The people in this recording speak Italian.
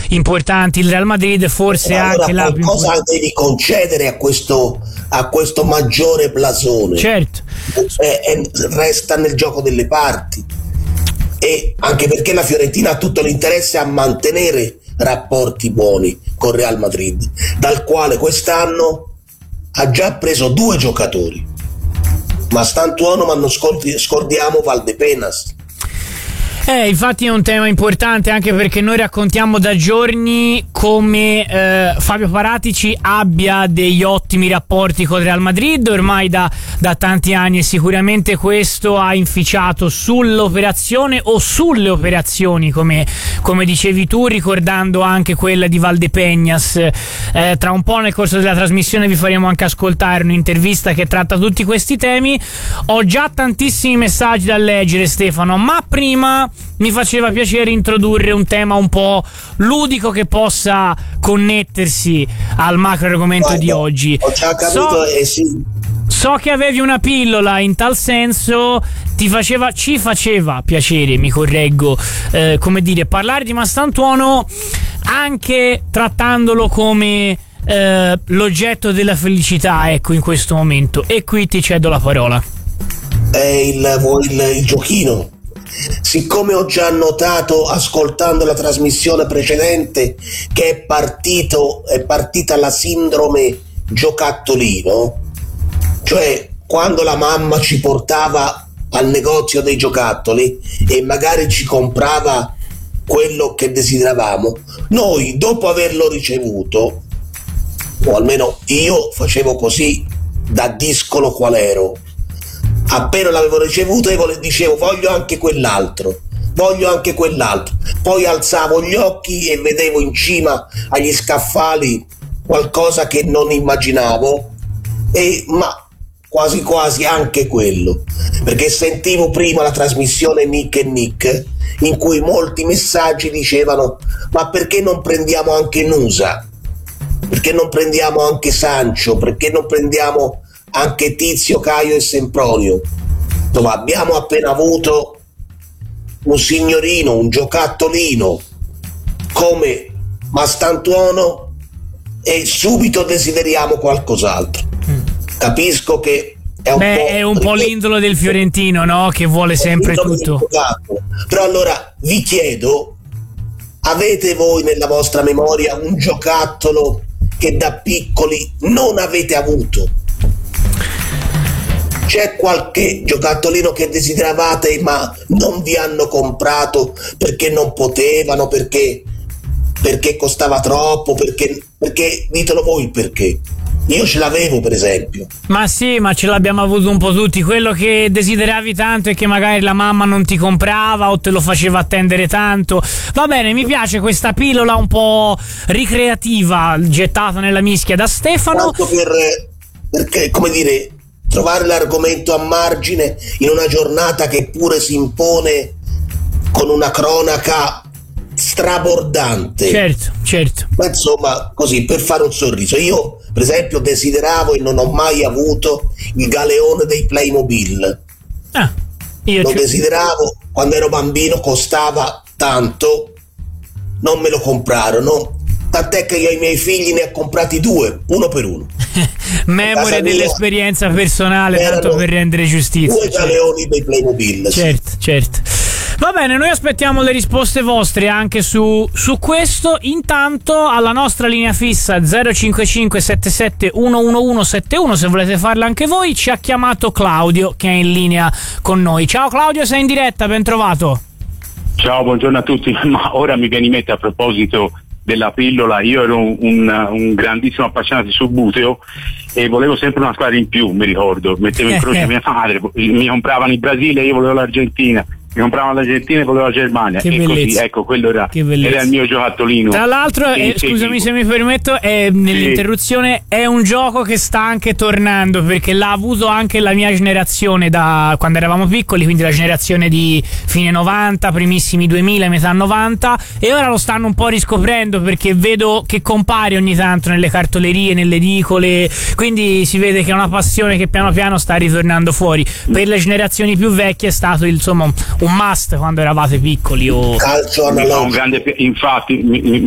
importanti, il Real Madrid forse allora anche la più cosa devi concedere a questo maggiore blasone, certo, resta nel gioco delle parti, e anche perché la Fiorentina ha tutto l'interesse a mantenere rapporti buoni con Real Madrid, dal quale quest'anno ha già preso 2 giocatori, Mastantuono, ma non scordiamo Valdepenas. Infatti è un tema importante, anche perché noi raccontiamo da giorni come Fabio Paratici abbia degli ottimi rapporti con il Real Madrid ormai da tanti anni, e sicuramente questo ha inficiato sull'operazione o sulle operazioni, come dicevi tu, ricordando anche quella di Valdepeñas. Tra un po' nel corso della trasmissione vi faremo anche ascoltare un'intervista che tratta tutti questi temi. Ho già tantissimi messaggi da leggere, Stefano, ma prima mi faceva piacere introdurre un tema un po' ludico che possa connettersi al macro argomento di oggi. Ho già capito, So che avevi una pillola in tal senso, ci faceva piacere, mi correggo, parlare di Mastantuono anche trattandolo come l'oggetto della felicità, ecco, in questo momento. E qui ti cedo la parola. È il giochino. Siccome ho già notato, ascoltando la trasmissione precedente, che è partita la sindrome giocattolino, cioè quando la mamma ci portava al negozio dei giocattoli e magari ci comprava quello che desideravamo, noi dopo averlo ricevuto, o almeno io facevo così da discolo qual ero, appena l'avevo ricevuto io dicevo voglio anche quell'altro, poi alzavo gli occhi e vedevo in cima agli scaffali qualcosa che non immaginavo, ma quasi quasi anche quello, perché sentivo prima la trasmissione Nick e Nick, in cui molti messaggi dicevano ma perché non prendiamo anche Nusa, perché non prendiamo anche Sancho, perché non prendiamo anche Tizio, Caio e Sempronio. Insomma, abbiamo appena avuto un signorino, un giocattolino come Mastantuono e subito desideriamo qualcos'altro. Capisco che è un po' l'indolo del fiorentino, no? Che vuole sempre tutto. Però allora vi chiedo, avete voi nella vostra memoria un giocattolo che da piccoli non avete avuto? C'è qualche giocattolino che desideravate ma non vi hanno comprato perché non potevano, perché costava troppo, perché ditelo voi il perché. Io ce l'avevo, per esempio. Ma sì, ma ce l'abbiamo avuto un po' tutti. Quello che desideravi tanto e che magari la mamma non ti comprava o te lo faceva attendere tanto. Va bene, mi piace questa pillola un po' ricreativa gettata nella mischia da Stefano. Tanto perché, come dire, trovare l'argomento a margine in una giornata che pure si impone con una cronaca strabordante. Certo. Ma insomma, così, per fare un sorriso. Io, per esempio, desideravo e non ho mai avuto il galeone dei Playmobil. Lo desideravo quando ero bambino, costava tanto, non me lo comprarono. Tant'è che io ai miei figli ne ho comprati 2, uno per uno. Memoria dell'esperienza personale, tanto per rendere giustizia. 2 galeoni dei Playmobil. Certo. Va bene, noi aspettiamo le risposte vostre anche su questo. Intanto alla nostra linea fissa 055 77 11171, se volete farla anche voi, ci ha chiamato Claudio che è in linea con noi. Ciao Claudio, sei in diretta, ben trovato. Ciao, buongiorno a tutti. Ma ora mi viene in mente, a proposito della pillola, io ero un grandissimo appassionato di Subbuteo e volevo sempre una squadra in più, mi ricordo, mettevo in croce mia madre, mi compravano il Brasile e io volevo l'Argentina, mi compravano l'Argentina e volevo la Germania, e così, ecco, quello era il mio giocattolino. Tra l'altro, scusami se mi permetto, nell'interruzione, è un gioco che sta anche tornando, perché l'ha avuto anche la mia generazione da quando eravamo piccoli, quindi la generazione di fine 90, primissimi 2000, metà 90, e ora lo stanno un po' riscoprendo perché vedo che compare ogni tanto nelle cartolerie, nelle edicole, quindi si vede che è una passione che piano piano sta ritornando fuori. Per le generazioni più vecchie è stato insomma un must quando eravate piccoli. Calcio analogico. Un grande, infatti